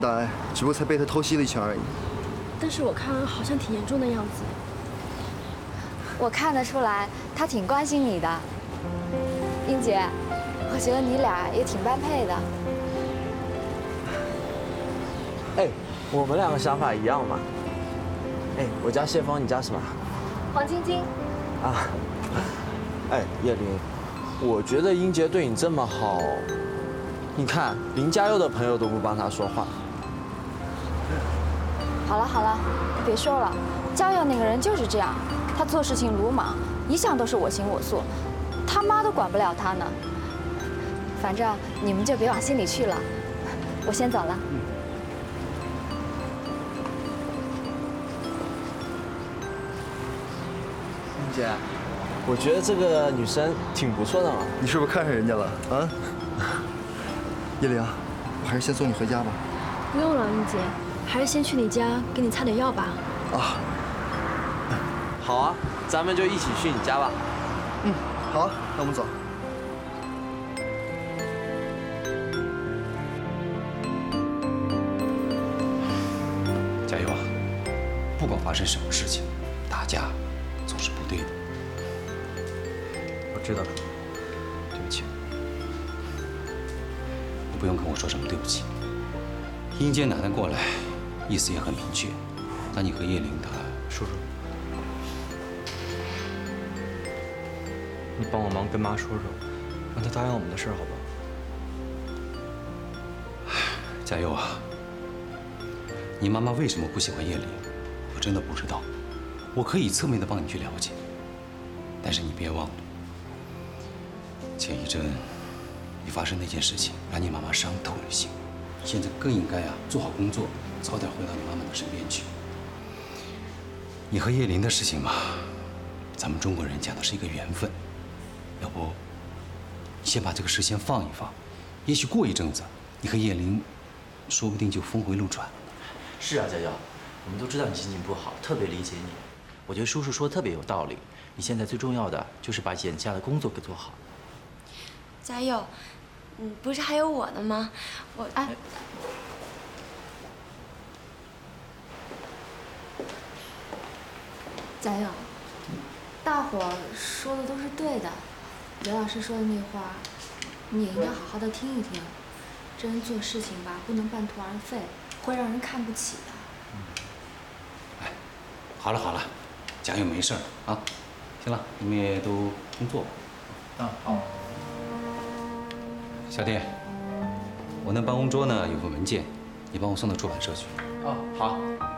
大爱，只不过才被他偷袭了一拳而已。 但是我看好像挺严重的样子。 我看得出来，他挺关心你的。英姐，我觉得你俩也挺般配的。 哎，我们两个想法一样嘛。哎，我叫谢峰，你叫什么？ 黄晶晶。 啊。哎，叶琳，我觉得英杰对你这么好，你看林嘉佑的朋友都不帮他说话。 好了好了，别说了，嘉佑那个人就是这样，他做事情鲁莽，一向都是我行我素，他妈都管不了他呢。反正你们就别往心里去了，我先走了。 英杰，我觉得这个女生挺不错的嘛。 你是不是看上人家了啊？叶玲，我还是先送你回家吧。 不用了，英姐，还是先去你家给你擦点药吧。 啊。 好啊，咱们就一起去你家吧。 嗯，好啊，那我们走。 加油啊！不管发生什么事情，打架总是不对的。 我知道了， 对不起，你不用跟我说什么对不起。英杰奶奶过来，意思也很明确，那你和叶玲她叔叔，你帮我忙跟妈说说，让她答应我们的事儿，好吧？ 加油啊！你妈妈为什么不喜欢叶玲？我真的不知道，我可以侧面的帮你去了解。但是你别忘了，前一阵你发生那件事情，让你妈妈伤透了心。现在更应该做好工作，早点回到你妈妈的身边去。你和叶玲的事情嘛，咱们中国人讲的是一个缘分，要不你先把这个事先放一放，也许过一阵子，你和叶玲说不定就峰回路转了。 是啊，佳佳，我们都知道你心情不好，特别理解你。我觉得叔叔说的特别有道理。你现在最重要的就是把眼下的工作给做好。 嘉佑，不是还有我呢吗？ 嘉佑，大伙儿说的都是对的，刘老师说的那话，你也应该好好的听一听。这人做事情吧，不能半途而废，会让人看不起的。 哎，好了好了，加油，没事儿啊。行了，你们也都工作吧。 好。 小弟，我那办公桌呢有份文件，你帮我送到出版社去。 好。